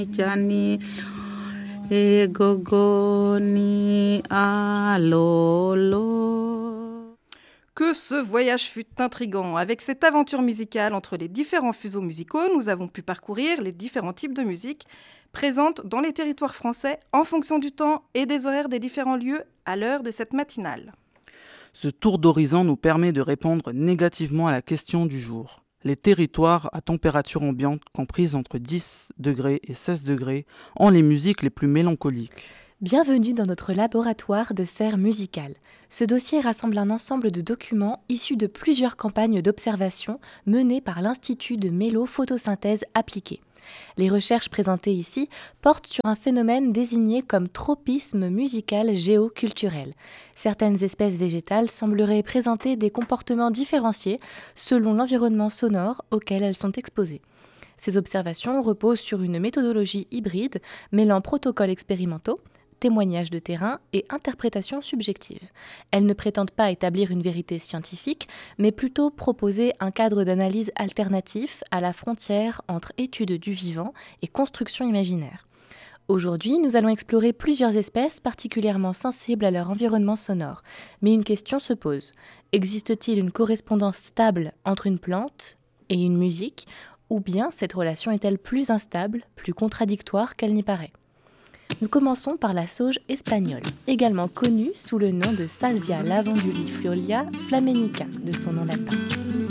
Jani e gogoni alolo. Que ce voyage fut intrigant. Avec cette aventure musicale entre les différents fuseaux musicaux, nous avons pu parcourir les différents types de musique présentes dans les territoires français en fonction du temps et des horaires des différents lieux à l'heure de cette matinale. Ce tour d'horizon nous permet de répondre négativement à la question du jour. Les territoires à température ambiante comprises entre 10 degrés et 16 degrés ont les musiques les plus mélancoliques. Bienvenue dans notre laboratoire de serre musicale. Ce dossier rassemble un ensemble de documents issus de plusieurs campagnes d'observation menées par l'Institut de mélo-photosynthèse appliquée. Les recherches présentées ici portent sur un phénomène désigné comme tropisme musical géoculturel. Certaines espèces végétales sembleraient présenter des comportements différenciés selon l'environnement sonore auquel elles sont exposées. Ces observations reposent sur une méthodologie hybride mêlant protocoles expérimentaux, témoignages de terrain et interprétations subjectives. Elles ne prétendent pas établir une vérité scientifique, mais plutôt proposer un cadre d'analyse alternatif à la frontière entre étude du vivant et construction imaginaire. Aujourd'hui, nous allons explorer plusieurs espèces particulièrement sensibles à leur environnement sonore. Mais une question se pose. Existe-t-il une correspondance stable entre une plante et une musique, ou bien cette relation est-elle plus instable, plus contradictoire qu'elle n'y paraît ? Nous commençons par la sauge espagnole, également connue sous le nom de Salvia lavanduliflioria flamennica, de son nom latin.